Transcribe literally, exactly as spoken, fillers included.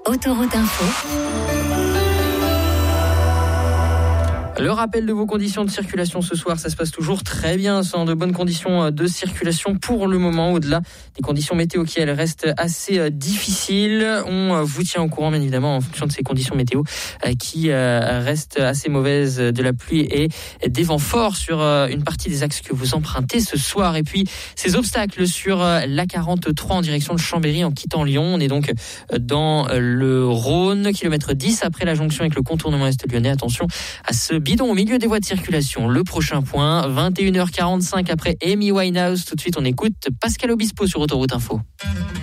Autoroute Info. Le rappel de vos conditions de circulation ce soir, ça se passe toujours très bien, sans de bonnes conditions de circulation pour le moment, au-delà des conditions météo qui elles restent assez difficiles. On vous tient au courant bien évidemment en fonction de ces conditions météo qui restent assez mauvaises, de la pluie et des vents forts sur une partie des axes que vous empruntez ce soir. Et puis ces obstacles sur l'A quarante-trois en direction de Chambéry en quittant Lyon. On est donc dans le Rhône, kilomètre dix après la jonction avec le contournement est lyonnais. Attention à ce bidon au milieu des voies de circulation. Le prochain point, vingt et une heures quarante-cinq après Amy Winehouse. Tout de suite, on écoute Pascal Obispo sur Autoroute Info.